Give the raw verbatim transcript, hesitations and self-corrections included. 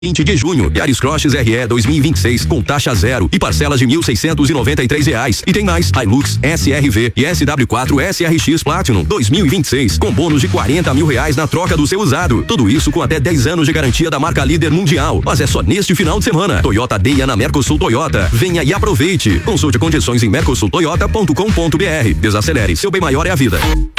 vinte de junho, Yaris Cross R E dois mil e vinte e seis com taxa zero e parcelas de mil seiscentos e noventa e três reais. E tem mais, Hilux, S R V e S W quatro S R X Platinum dois mil e vinte e seis com bônus de quarenta mil reais na troca do seu usado. Tudo isso com até dez anos de garantia da marca líder mundial. Mas é só neste final de semana. Toyota Deia na Mercosul Toyota. Venha e aproveite. Consulte condições em mercosul toyota ponto com ponto br. Desacelere, seu bem maior é a vida.